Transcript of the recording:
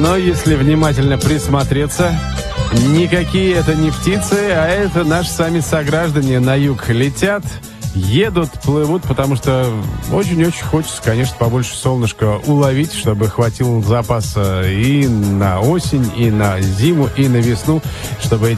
Но если внимательно присмотреться, никакие это не птицы, а это наши сами сограждане на юг летят, едут, плывут, потому что очень-очень хочется, конечно, побольше солнышка уловить, чтобы хватило запаса и на осень, и на зиму, и на весну, чтобы